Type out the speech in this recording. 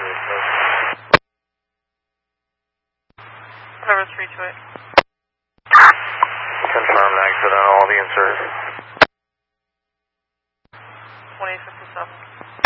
Whatever, 328. Confirmed exit on all the inserts. 2057.